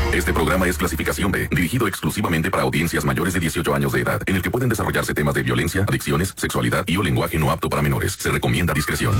Este programa es clasificación B, dirigido exclusivamente para audiencias mayores de 18 años de edad, en el que pueden desarrollarse temas de violencia, adicciones, sexualidad y o lenguaje no apto para menores. Se recomienda discreción.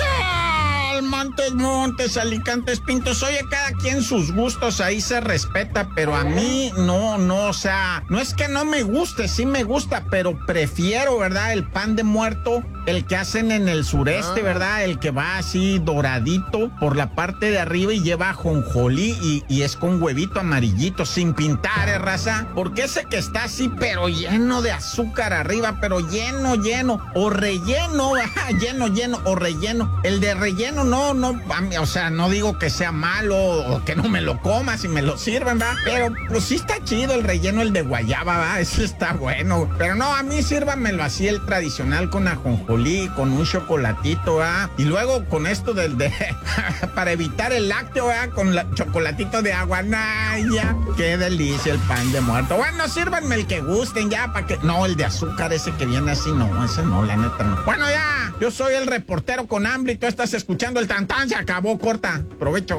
Montes, Alicantes, Pintos. Oye, cada quien sus gustos, ahí se respeta, pero a mí no, o sea, no es que no me guste, sí me gusta, pero prefiero, ¿verdad? El pan de muerto, el que hacen en el sureste, ¿verdad? El que va así doradito por la parte de arriba y lleva ajonjolí y es con huevito amarillito, sin pintar, raza. Porque ese que está así, pero lleno de azúcar arriba, pero lleno, o relleno, lleno, o relleno. El de relleno no, o sea, no digo que sea malo o que no me lo coma si me lo sirven, ¿verdad? Pero pues sí está chido el relleno, el de guayaba, ¿verdad? Ese está bueno. Pero no, a mí sírvamelo así, el tradicional con ajonjolí, con un chocolatito, ¿verdad? Y luego con esto para evitar el lácteo, ¿verdad? Con chocolatito de agua, ya. Qué delicia el pan de muerto. Bueno, sírvanme el que gusten ya, para que... No, el de azúcar ese que viene así, no, ese no, la neta no. Bueno, ya, yo soy el reportero con hambre y tú estás escuchando el tantán, se acabó, corta. Provecho.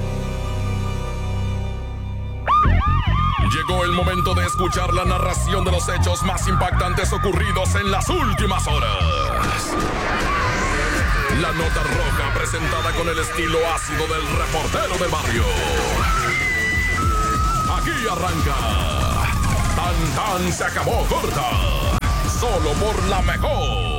Llegó el momento de escuchar la narración de los hechos más impactantes ocurridos en las últimas horas. La nota roja presentada con el estilo ácido del reportero del barrio. Aquí arranca. Tan se acabó, corta. Solo por la mejor.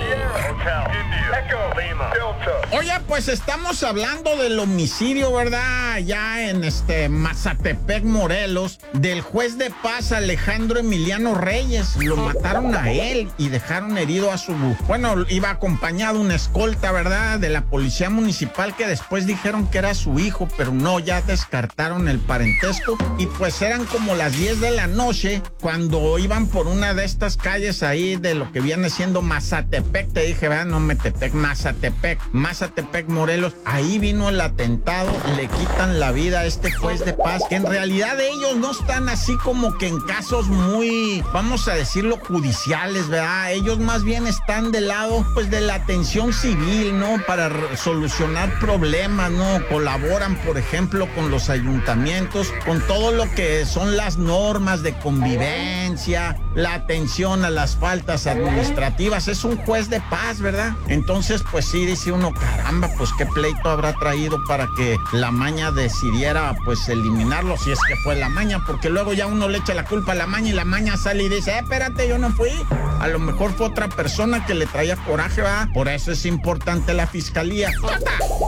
Oye, pues estamos hablando del homicidio, ¿verdad? Ya en Mazatepec, Morelos, del juez de paz Alejandro Emiliano Reyes. Lo mataron a él y dejaron herido a su... Bueno, iba acompañado una escolta, ¿verdad? De la policía municipal, que después dijeron que era su hijo, pero no, ya descartaron el parentesco. Y pues eran como las 10 de la noche cuando iban por una de estas calles ahí de lo que viene siendo Mazatepec. Te dije, ¿verdad? No Metepec, Mazatepec, Morelos. Ahí vino el atentado, le quitan la vida a este juez de paz, que en realidad ellos no están así como que en casos muy, vamos a decirlo, judiciales, ¿verdad? Ellos más bien están del lado, pues, de la atención civil, ¿no? Para solucionar problemas, ¿no? Colaboran, por ejemplo, con los ayuntamientos, con todo lo que son las normas de convivencia, la atención a las faltas administrativas. Es un juez de paz, ¿verdad? Entonces, pues sí, dice uno, caramba, pues qué pleito habrá traído para que la maña decidiera, pues, eliminarlo, si es que fue la maña, porque luego ya uno le echa la culpa a la maña y la maña sale y dice, espérate, yo no fui. A lo mejor fue otra persona que le traía coraje, ¿verdad? Por eso es importante la fiscalía.